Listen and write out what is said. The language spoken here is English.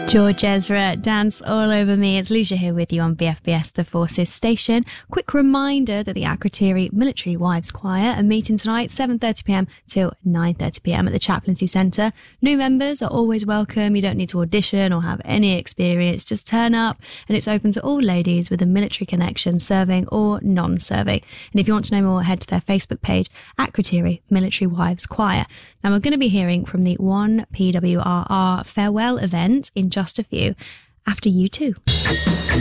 George Ezra, Dance All Over Me. It's Lucia here with you on BFBS The Forces station. Quick reminder that the Akrotiri Military Wives Choir are meeting tonight 7:30pm till 9:30pm at the Chaplaincy Centre. New members are always welcome. You don't need to audition or have any experience. Just turn up, and it's open to all ladies with a military connection, serving or non-serving. And if you want to know more, head to their Facebook page, Akrotiri Military Wives Choir. Now, we're going to be hearing from the 1PWRR farewell event in just a few after U2.